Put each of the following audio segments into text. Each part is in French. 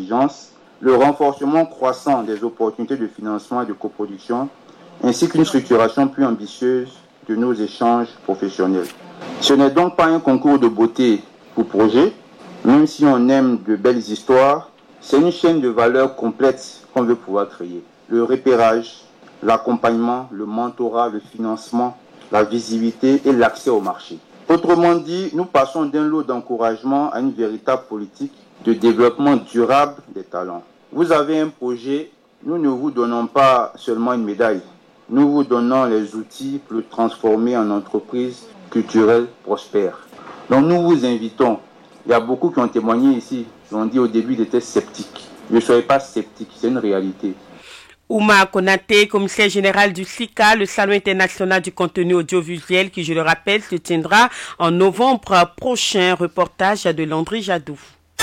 exigences, le renforcement croissant des opportunités de financement et de coproduction, ainsi qu'une structuration plus ambitieuse de nos échanges professionnels. Ce n'est donc pas un concours de beauté pour projet, même si on aime de belles histoires, c'est une chaîne de valeur complète qu'on veut pouvoir créer. Le repérage, l'accompagnement, le mentorat, le financement, la visibilité et l'accès au marché. Autrement dit, nous passons d'un lot d'encouragement à une véritable politique de développement durable des talents. Vous avez un projet, nous ne vous donnons pas seulement une médaille, nous vous donnons les outils pour le transformer en entreprise culturelle prospère. Donc nous vous invitons, il y a beaucoup qui ont témoigné ici, qui ont dit au début qu'ils étaient sceptiques. Ne soyez pas sceptiques, c'est une réalité. Ouma Konaté, commissaire général du SICA, le Salon international du contenu audiovisuel qui, je le rappelle, se tiendra en novembre prochain. Reportage de Landry Jadou.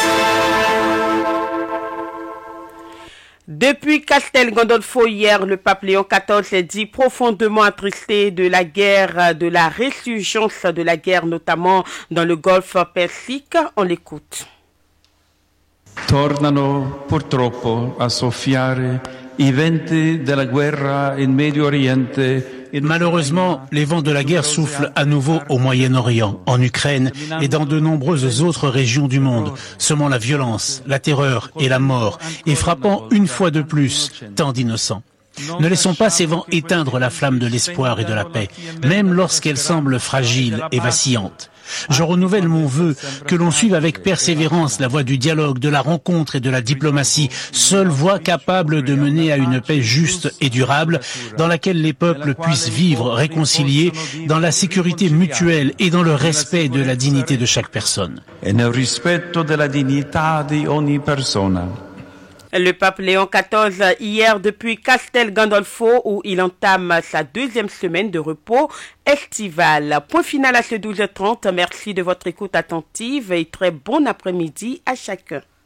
Depuis Castel Gandolfo hier, le pape Léon XIV s'est dit profondément attristé de la guerre, de la résurgence de la guerre, notamment dans le Golfe Persique. On l'écoute. Tornano purtroppo a soffiare i venti della guerra in Medio Oriente. Malheureusement, les vents de la guerre soufflent à nouveau au Moyen-Orient, en Ukraine et dans de nombreuses autres régions du monde, semant la violence, la terreur et la mort, et frappant une fois de plus tant d'innocents. Ne laissons pas ces vents éteindre la flamme de l'espoir et de la paix, même lorsqu'elle semble fragile et vacillante. Je renouvelle mon vœu que l'on suive avec persévérance la voie du dialogue, de la rencontre et de la diplomatie, seule voie capable de mener à une paix juste et durable, dans laquelle les peuples puissent vivre réconciliés, dans la sécurité mutuelle et dans le respect de la dignité de chaque personne. E nel rispetto della dignità di ogni persona. Le pape Léon XIV, hier depuis Castel Gandolfo, où il entame sa deuxième semaine de repos estival. Point final à ce 12h30. Merci de votre écoute attentive et très bon après-midi à chacun.